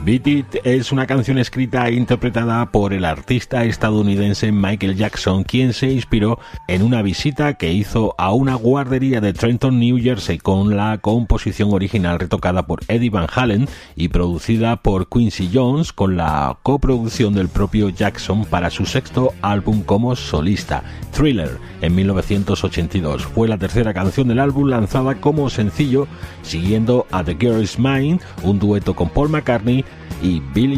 Beat It es una canción escrita e interpretada por el artista estadounidense Michael Jackson, quien se inspiró en una visita que hizo a una guardería de Trenton, New Jersey, con la composición original retocada por Eddie Van Halen y producida por Quincy Jones, con la coproducción del propio Jackson para su sexto álbum como solista, Thriller, en 1982. Fue la tercera canción del álbum lanzada como sencillo, siguiendo a The Girl Is Mine, un dueto con Paul McCartney y Billie